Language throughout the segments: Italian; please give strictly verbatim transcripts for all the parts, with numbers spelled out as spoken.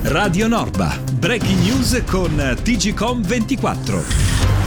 Radio Norba, breaking news con T G Com ventiquattro.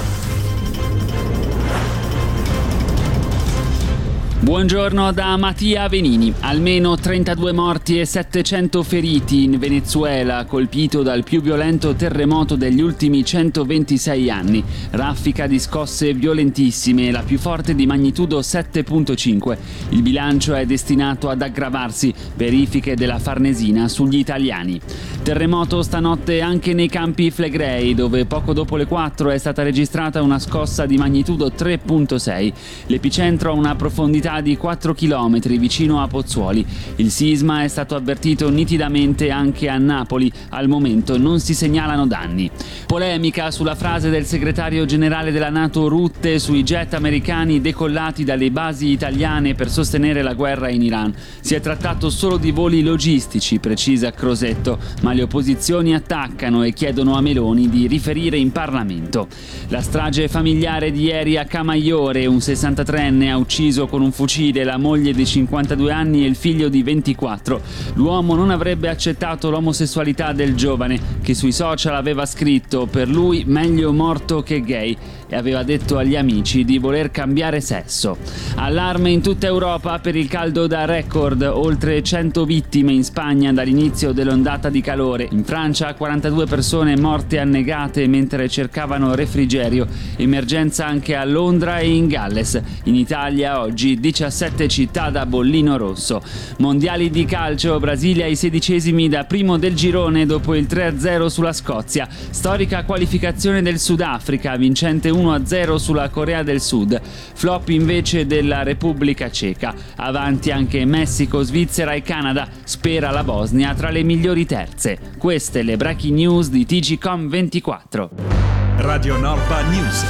Buongiorno da Mattia Venini. Almeno trentadue morti e settecento feriti in Venezuela, colpito dal più violento terremoto degli ultimi centoventisei anni. Raffica di scosse violentissime, la più forte di magnitudo sette virgola cinque. Il bilancio è destinato ad aggravarsi. Verifiche della Farnesina sugli italiani. Terremoto stanotte anche nei Campi Flegrei, dove poco dopo le quattro è stata registrata una scossa di magnitudo tre virgola sei. L'epicentro ha una profondità di quattro chilometri vicino a Pozzuoli. Il sisma è stato avvertito nitidamente anche a Napoli. Al momento non si segnalano danni. Polemica sulla frase del segretario generale della NATO Rutte sui jet americani decollati dalle basi italiane per sostenere la guerra in Iran. Si è trattato solo di voli logistici, precisa Crosetto, ma le opposizioni attaccano e chiedono a Meloni di riferire in Parlamento. La strage familiare di ieri a Camaiore, un sessantatreenne ha ucciso con un fucile la moglie di cinquantadue anni e il figlio di ventiquattro. L'uomo non avrebbe accettato l'omosessualità del giovane, che sui social aveva scritto per lui meglio morto che gay, e aveva detto agli amici di voler cambiare sesso. Allarme in tutta Europa per il caldo da record, oltre cento vittime in Spagna dall'inizio dell'ondata di calore. In Francia quarantadue persone morte annegate mentre cercavano refrigerio. Emergenza anche a Londra e in Galles. In Italia oggi diciassette città da bollino rosso. Mondiali di calcio, Brasile ai sedicesimi da primo del girone dopo il tre a zero sulla Scozia. Storica qualificazione del Sudafrica, vincente uno a zero sulla Corea del Sud. Flop invece della Repubblica Ceca. Avanti anche Messico, Svizzera e Canada. Spera la Bosnia tra le migliori terze. Queste le breaking news di T G Com ventiquattro. Radio Norba News.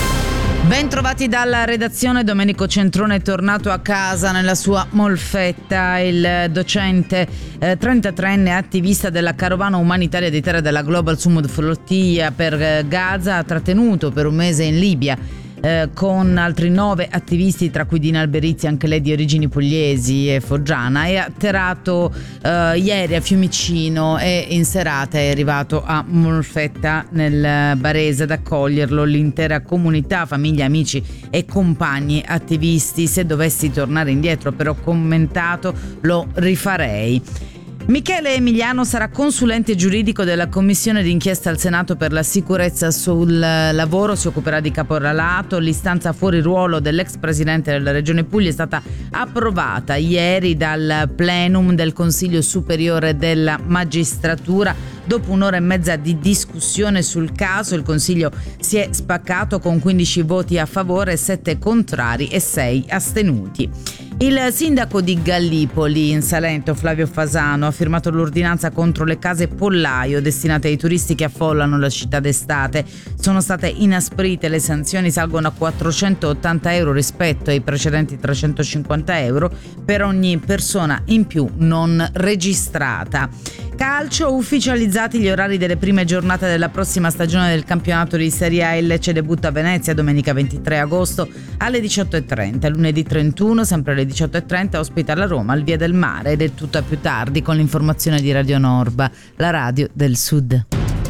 Ben trovati dalla redazione. Domenico Centrone è tornato a casa nella sua Molfetta. Il docente eh, trentatreenne attivista della carovana umanitaria di terra della Global Sumud Flottiglia per eh, Gaza ha trattenuto per un mese in Libia Eh, con altri nove attivisti, tra cui Dina Alberizzi, anche lei di origini pugliesi e foggiana. È atterrato eh, ieri a Fiumicino e in serata è arrivato a Molfetta nel Barese ad accoglierlo l'intera comunità, famiglia, amici e compagni attivisti. Se dovessi tornare indietro, però, commentato, lo rifarei. Michele Emiliano sarà consulente giuridico della commissione d'inchiesta al Senato per la sicurezza sul lavoro, si occuperà di caporalato. L'istanza fuori ruolo dell'ex presidente della Regione Puglia è stata approvata ieri dal plenum del Consiglio Superiore della Magistratura. Dopo un'ora e mezza di discussione sul caso, il Consiglio si è spaccato con quindici voti a favore, sette contrari e sei astenuti. Il sindaco di Gallipoli in Salento, Flavio Fasano, ha firmato l'ordinanza contro le case pollaio destinate ai turisti che affollano la città d'estate. Sono state inasprite, le sanzioni salgono a quattrocentottanta euro rispetto ai precedenti trecentocinquanta euro per ogni persona in più non registrata. Calcio, ufficializzati gli orari delle prime giornate della prossima stagione del campionato di Serie A. Il Lecce debutta a Venezia domenica ventitré agosto alle diciotto e trenta. Lunedì trentuno, sempre alle diciotto e trenta, ospita la Roma al Via del Mare, ed è tutto a più tardi con l'informazione di Radio Norba, la radio del Sud.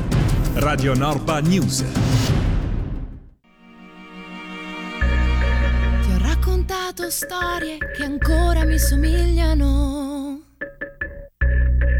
Radio Norba News. Ti ho raccontato storie che ancora mi somigliano.